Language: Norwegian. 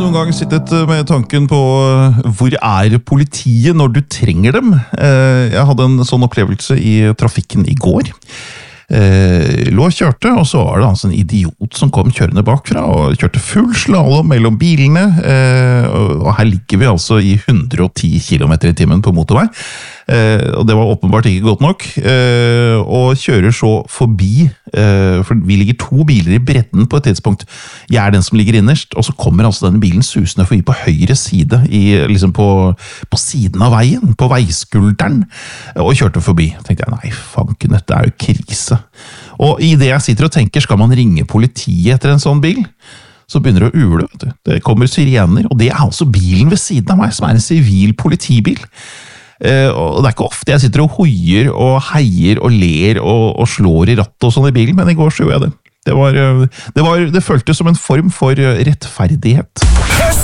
noen gang sittet med tanken på hvor politiet når du trenger dem? Jeg hadde en sånn opplevelse i trafikken i går. Lå og kjørte, og så var det altså en idiot som kom kjørende bakfra og kjørte full slalom mellom bilene, og her ligger vi altså i 110 km i timen på motorvei, og det var åpenbart ikke godt nok, og kjører så forbi, for vi ligger 2 biler i bredden på et tidspunkt. Jeg er den som ligger innerst, og så kommer altså denne bilen susende forbi på høyre side, liksom på siden av veien, på veiskulderen, og kjørte forbi. Tenkte jeg, nei, fanken, dette er jo krise. Og i det jeg sitter og tenker, skal man ringe politiet etter en sånn bil? Så begynner det å ule, vet du. Det kommer sirener, og det er altså bilen ved siden av meg, som er en sivil politibil. Og det er ikke ofte jeg sitter og hoier og heier og ler og slår i rattet og sånn i bilen, men i går så gjorde jeg det. Det føltes som en form for rettferdighet.